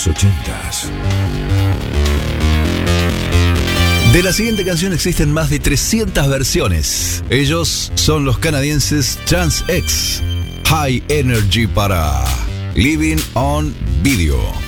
los 80s. De la siguiente canción existen más de 300 versiones. Ellos son los canadienses Trans X. High Energy para Living on Video.